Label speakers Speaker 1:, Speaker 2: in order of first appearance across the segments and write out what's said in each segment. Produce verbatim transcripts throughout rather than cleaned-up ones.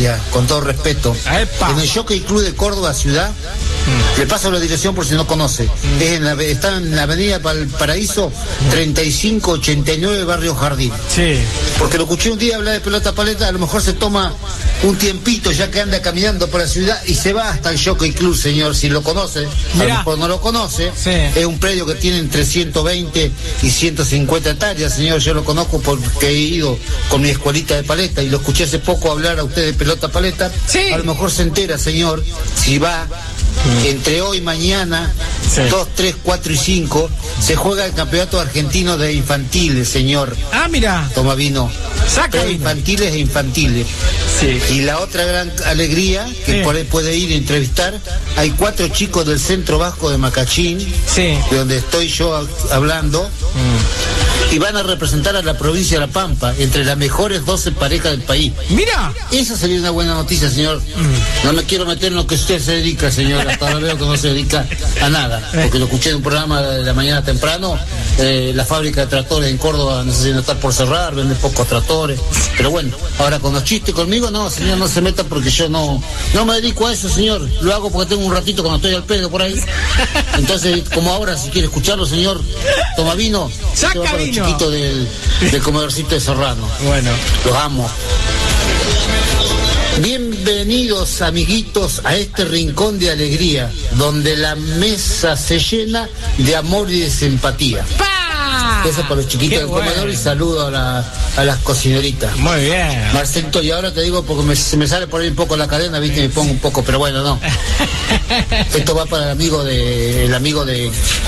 Speaker 1: Tapia, con todo respeto,
Speaker 2: ¡Epa!
Speaker 1: en el Jockey Club de Córdoba Ciudad, mm. le paso la dirección por si no conoce, mm. es en la, está en la avenida Paraíso, treinta y cinco ochenta y nueve, Barrio Jardín.
Speaker 2: Sí.
Speaker 1: Porque lo escuché un día hablar de pelota paleta, a lo mejor se toma un tiempito ya que anda caminando por la ciudad y se va hasta el Jockey Club, señor, si lo conoce. A lo mejor no lo conoce.
Speaker 2: Sí.
Speaker 1: Es un predio que tiene entre ciento veinte y ciento cincuenta hectáreas, señor. Yo lo conozco porque he ido con mi escuelita de paleta y lo escuché hace poco hablar a usted de pelota paleta.
Speaker 2: Sí.
Speaker 1: A lo mejor se entera, señor, si va entre hoy y mañana, sí. dos, tres, cuatro y cinco, se juega el campeonato argentino de infantiles, señor.
Speaker 2: Ah, mira.
Speaker 1: Toma vino.
Speaker 2: Saca vino.
Speaker 1: Infantiles e infantiles. Sí. Y la otra gran alegría, que sí. por ahí puede ir a entrevistar, hay cuatro chicos del Centro Vasco de Macachín, sí. de donde estoy yo hablando, mm. y van a representar a la provincia de La Pampa, entre las mejores doce parejas del país.
Speaker 2: Mira.
Speaker 1: Esa sería una buena noticia, señor. Mm. No me quiero meter en lo que usted se dedica, señor. Hasta ahora veo que no se dedica a nada, porque lo escuché en un programa de la mañana temprano. Eh, la fábrica de tractores en Córdoba necesita estar por cerrar, vende pocos tractores, pero bueno, ahora con los chistes conmigo, no, señor, no se meta porque yo no no me dedico a eso, señor, lo hago porque tengo un ratito cuando estoy al pedo por ahí. Entonces, como ahora, si quiere escucharlo, señor, toma vino,
Speaker 2: saca
Speaker 1: va para
Speaker 2: vino.
Speaker 1: Los chiquitos del, del comedorcito de Serrano.
Speaker 2: Bueno,
Speaker 1: los amo. Bienvenidos, amiguitos, a este rincón de alegría, donde la mesa se llena de amor y de simpatía.
Speaker 2: ¡Pah!
Speaker 1: Eso para los chiquitos del bueno. comedor, y saludo a, la, a las cocineritas.
Speaker 2: Muy bien.
Speaker 1: Marcelito, y ahora te digo porque me, se me sale por ahí un poco la cadena, viste, me pongo un poco, pero bueno, no. Esto va para el amigo de... el amigo de...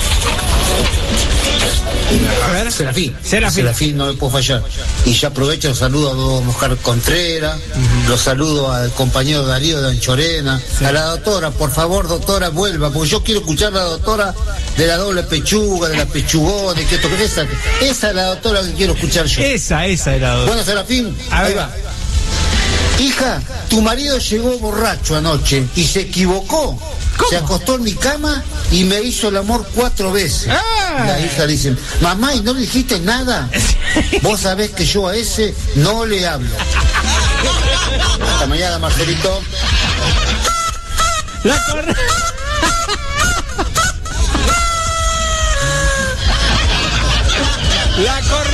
Speaker 2: A ver.
Speaker 1: Serafín.
Speaker 2: Serafín.
Speaker 1: Serafín, no me puedo fallar. Y ya aprovecho, los saludo a don Oscar Contreras, uh-huh. los saludo al compañero Darío de Anchorena, sí. a la doctora, por favor, doctora, vuelva, porque yo quiero escuchar a la doctora de la doble pechuga, de la pechugona, y que esto, esa, esa es la doctora que quiero escuchar yo.
Speaker 2: Esa, esa era la doctora.
Speaker 1: Bueno, Serafín,
Speaker 2: a
Speaker 1: ahí
Speaker 2: ver.
Speaker 1: va. Hija, tu marido llegó borracho anoche y se equivocó.
Speaker 2: ¿Cómo?
Speaker 1: Se acostó en mi cama y me hizo el amor cuatro veces.
Speaker 2: ¡Ah!
Speaker 1: La hija dice, mamá, ¿y no le dijiste nada? Vos sabés que yo a ese no le hablo. Hasta mañana, Marcelito.
Speaker 2: La corre... La corre...